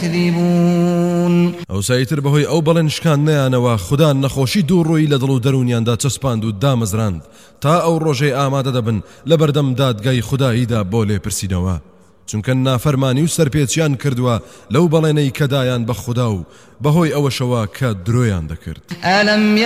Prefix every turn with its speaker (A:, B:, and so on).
A: يكذبون
B: ئەو سایتر بەهۆی ئەو بەڵێنشکان نەیانەوە خوددا نەخۆشی دوو ڕووی لە دڵ و دەرونیاندا چەسپاند و دامەزراند تا ئەو ڕۆژەی ئامادە دەبن لە بەردەم دادگای خوداییدا بۆ لێپرسیدەوە چونکە نافەرمانی و سەرپێچیان کردووە لەو بەڵێنەی کەدایان بە خوددا و بەهۆی ئەوەشەوە کە درۆیان دەکرد.